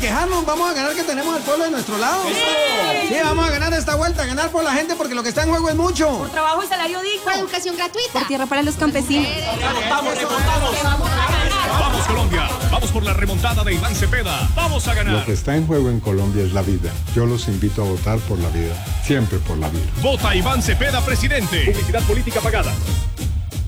quejarnos, vamos a ganar, que tenemos al pueblo de nuestro lado. Sí, vamos a ganar esta vuelta, ganar por la gente, porque lo que está en juego es mucho. Por trabajo y salario digno. Por educación gratuita. Por tierra para los campesinos. Vamos Colombia, vamos por la remontada de Iván Cepeda. Vamos a ganar. Lo que está en juego en Colombia es la vida. Yo los invito a votar por la vida. Siempre por la vida. Vota Iván Cepeda, presidente. Publicidad política pagada.